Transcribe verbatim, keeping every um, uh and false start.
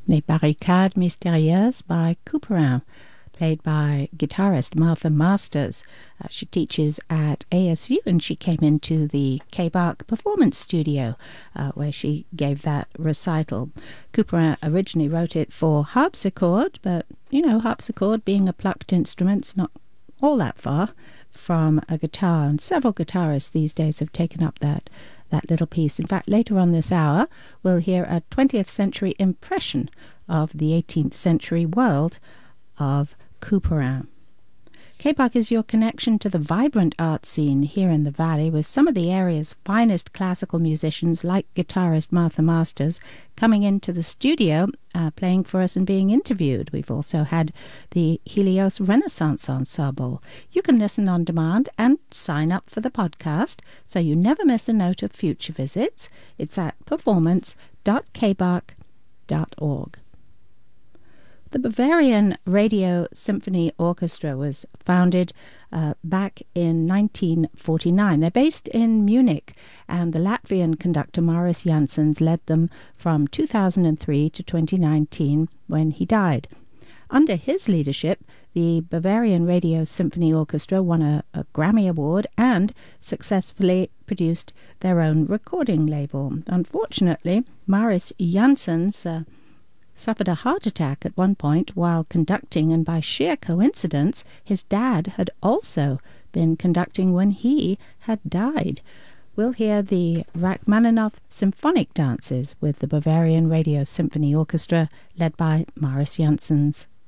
Les Barricades Mystérieuses by Couperin, played by guitarist Martha Masters. Uh, she teaches at A S U, and she came into the K-Bach Performance Studio uh, where she gave that recital. Couperin originally wrote it for harpsichord, but, you know, harpsichord being a plucked instrument is not all that far from a guitar, and several guitarists these days have taken up that that little piece. In fact, later on this hour, we'll hear a twentieth century impression of the eighteenth century world of Couperin. K-Bach is your connection to the vibrant art scene here in the Valley, with some of the area's finest classical musicians, like guitarist Martha Masters, coming into the studio, uh, playing for us and being interviewed. We've also had the Helios Renaissance Ensemble. You can listen on demand and sign up for the podcast so you never miss a note of future visits. It's at performance dot k bach dot org. The Bavarian Radio Symphony Orchestra was founded uh, back in nineteen forty-nine. They're based in Munich, and the Latvian conductor Maris Janssens led them from two thousand three to twenty nineteen, when he died. Under his leadership, the Bavarian Radio Symphony Orchestra won a, a Grammy Award and successfully produced their own recording label. Unfortunately, Maris Janssens uh, suffered a heart attack at one point while conducting, and by sheer coincidence, his dad had also been conducting when he had died. We'll hear the Rachmaninoff Symphonic Dances with the Bavarian Radio Symphony Orchestra, led by Maris Janssens.